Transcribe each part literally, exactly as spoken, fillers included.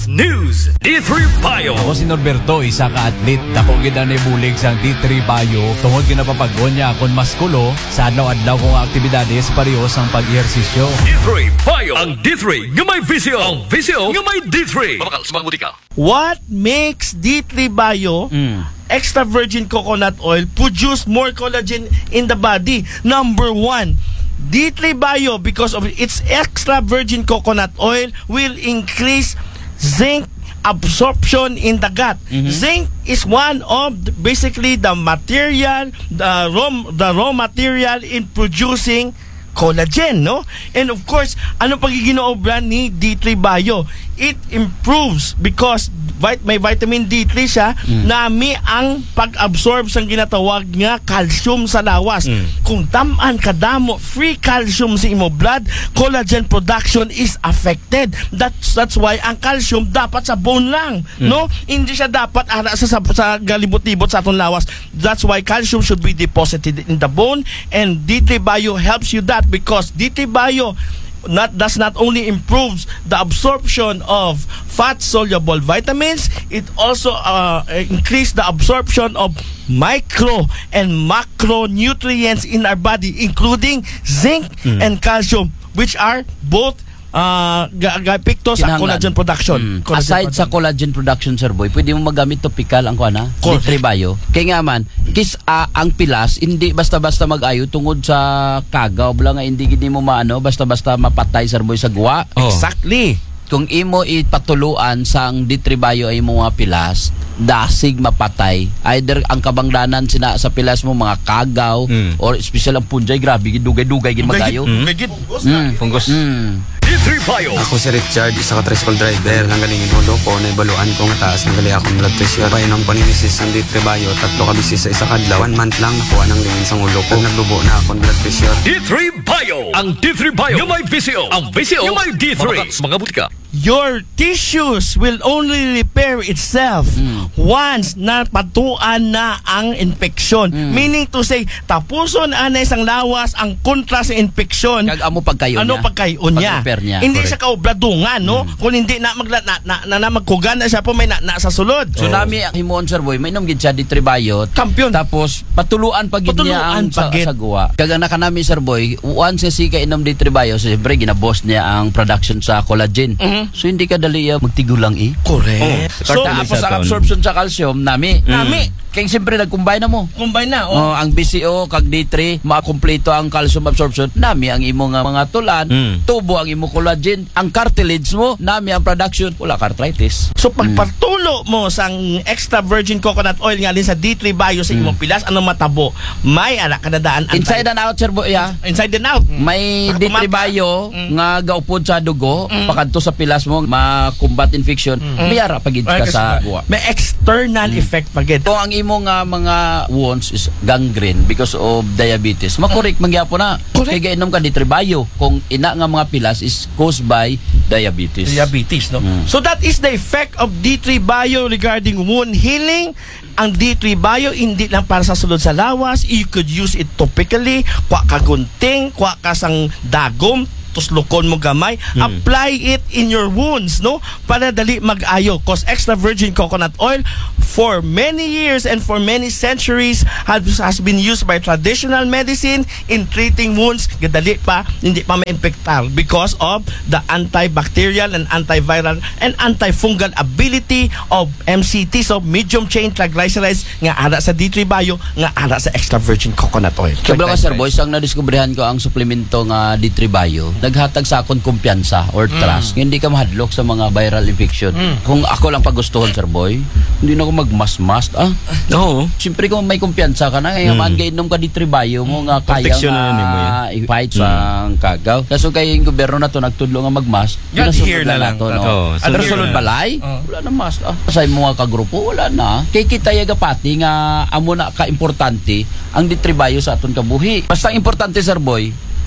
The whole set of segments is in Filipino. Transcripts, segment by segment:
News, D three Bio. Ako si Norberto, isa ka atlet. Dako gid na ibulig sa D three Bio. Tungod ginapapagod niya akong maskulo sa adlaw-adlaw kong aktibidades parehas ang pag-ehersisyo. D three Bio. Ang D three nga may visyo. Ang visyo nga may D three. Mabakal, sumagmudi ka. What makes D three Bio Mm. extra virgin coconut oil produce more collagen in the body? Number one, D three Bio, because of its extra virgin coconut oil, will increase zinc absorption in the gut. Mm-hmm. Zinc is one of the, basically the material, the raw, the raw material in producing collagen, no? And of course, ano pagiginoobra ni D three Bio? It improves because vit- may vitamin D three siya, mm. nami ang pag-absorb sa ginatawag nga calcium sa lawas. Mm. Kung tamaan kadamo free calcium sa imo blood, collagen production is affected. That's that's why ang calcium dapat sa bone lang, mm. no? Hindi siya dapat ara sa, sa, sa galibot-libot sa aton lawas. That's why calcium should be deposited in the bone, and D three Bio helps you that because D three Bio not does not only improves the absorption of fat soluble vitamins, it also uh, increase the absorption of micro and macronutrients in our body, including zinc mm. and calcium, which are both uh, gapikto sa collagen production. Mm. Collagen Aside production. sa collagen production, Sir Boy, pwede mo magamit topical ang kuana, D three Bio. Kaya nga man, kis uh, ang pilas hindi basta-basta mag-ayo tungod sa kagaw bala nga hindi gid mo maano basta-basta mapatay, Sir Boy, sa guwa. Oh. Exactly. Kung imo ipatuluan sang D three Bio ay mga pilas, dasig mapatay. Either ang kabangdanan sina sa pilas mo mga kagaw mm. or special ang punjay, grabe gid dugay-dugay gid magayo. Mm. Mm. Fungus. Mm. D three Bio. Ako si Richard, isa ka tricycle driver. Nang galingin hulo ko, naibaluan ko nga taas ng gali akong blood pressure. Painom ko ni Missus ng D three Bio, tatlo ka bisis sa isa kadlaw. One month lang nakuha ng lingin sa ulo ko. Naglubo na akong blood pressure. D three Bio. Ang D three Bio nga may visyo. Ang visyo nga may D three. Mga butika. Your tissues will only repair itself mm. once na patuan na ang infection. Mm. Meaning to say, tapuson anay sang lawas ang kontra sa infection. Kag amo pagkayon ano niya. pagkayon niya. niya. Hindi Correct. siya kaobradungan, no? Mm. Kung hindi na magla na, na, na, na magkugan na siya po may na, na sa sulod. So oh. nami himon, Sir Boy, may inom gid siya D three Bio. Kampiyon. Tapos patuluan pag gid niya ang sa, sa guwa. Kag ang nakanami, Sir Boy, once si ka inom D three Bio, so siyempre ginaboss niya ang production sa collagen. Mm-hmm. So hindi ka dali uh, magtigulang eh. Correct. Oh. So tapos ang absorption sa calcium nami. Mm. Nami. Kaya siyempre nag-combine na mo. Combine na, oh. oh ang B C O kag D three makompleto ang calcium absorption. Nami ang imo nga mga tulan, mm. tubo ang imo collagen, ang cartilage mo, nami ang production, wala ka arthritis. So pagpatulo mo sang extra virgin coconut oil nga din sa D three Bio sa imong pilas, ano matabo? May ana kadadaan inside and out, Sir Boy, yeah. Inside and out. May D three Bio mm. nga gaupod sa dugo, mm. pakadto sa pilas mo ma-combat infection. Mm. Mayara pagid ka okay, sa guwa. May external mm. effect pagid. So ang imo nga mga wounds is gangrene because of diabetes. Makorek mangyapon na. Kaya inom ka D three Bio kung ina nga mga pilas is caused by diabetes. Diabetes, no? Mm. So that is the effect of D three Bio regarding wound healing. Ang D three Bio hindi lang para sa sulod sa lawas. You could use it topically. Kwa ka gunting, kwa ka sang dagom, tuslukon mo gamay, mm. apply it in your wounds, no? Para dali mag-ayo. Cause extra virgin coconut oil for many years and for many centuries has, has been used by traditional medicine in treating wounds. Gadali pa, hindi pa ma-infectar because of the antibacterial and antiviral and antifungal ability of M C T, so medium chain triglycerides nga ara sa D three Bio, nga ara sa extra virgin coconut oil. Sobra ka, Sir Boys, ang nadiskubrihan ko ang suplemento nga D three Bio, naghatag sa akong kumpiyansa or trust. Mm. Hindi ka mahadlok sa mga viral infection. Mm. Kung ako lang pagustuhan, Sir Boy, hindi na ako magmas-mas. Ah, oo. Siyempre kung may kumpiyansa ka na, ngayon mm. man gainom ka D three Bio mo nga kaya nga i-fight sa mm. kagaw. Kaso kayo yung gobyerno na to nagtudlo nga magmas. Yan, here na lang. To, no? Oh, so Pero sulod balay, oh. wala na mas. Ah, sa mga kagrupo, wala na. Kay kita yaga pati nga amo na ka-importante ang D three Bio sa aton kabuhi. Basta importante, Sir Boy,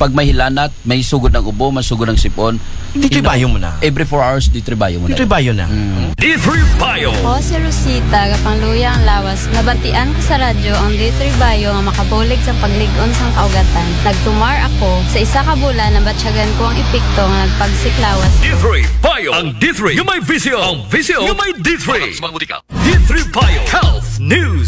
pag may hilanat, may sugod ng ubo, may sugod ng sipon. D three Bio mo na. Every four hours, D three Bio mo D na. three Bio na. D three Bio. Ako si Rosita, kapangluya ang lawas. Nabantian ko sa radyo ang D three Bio nga makabulig sa pagligon sang kaugatan. Nagtumar ako sa isa ka bulan na batsyagan ko ang epekto nga nagpagsiklawas. D three Bio. Ang D three, yung may visyo. Ang visyo, yung may D three. D three Bio. Health News.